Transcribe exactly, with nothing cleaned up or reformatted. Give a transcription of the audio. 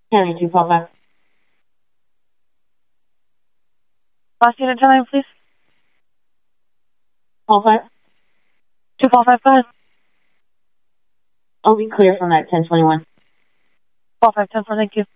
County two four five. Last unit time, please. Four five. Two four five five. I'll be clear from that ten twenty one. Four five ten four. Thank you.